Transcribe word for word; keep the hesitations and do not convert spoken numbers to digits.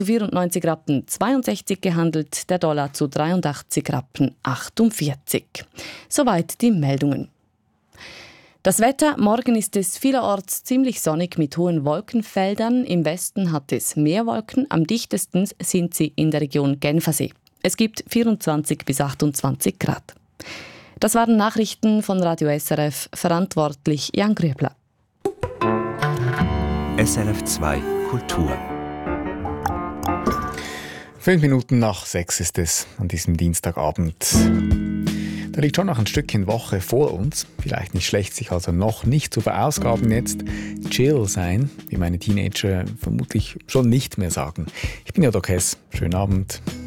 vierundneunzig Rappen zweiundsechzig gehandelt, der Dollar zu dreiundachtzig Rappen achtundvierzig. Soweit die Meldungen. Das Wetter: Morgen ist es vielerorts ziemlich sonnig mit hohen Wolkenfeldern. Im Westen hat es mehr Wolken, am dichtesten sind sie in der Region Genfersee. Es gibt vierundzwanzig bis achtundzwanzig Grad. Das waren Nachrichten von Radio S R F, verantwortlich Jan Grübler. S R F zwei Kultur. Fünf Minuten nach sechs ist es an diesem Dienstagabend. Da liegt schon noch ein Stückchen Woche vor uns. Vielleicht nicht schlecht, sich also noch nicht zu verausgaben jetzt. Chill sein, wie meine Teenager vermutlich schon nicht mehr sagen. Ich bin ja Doc Hess. Schönen Abend.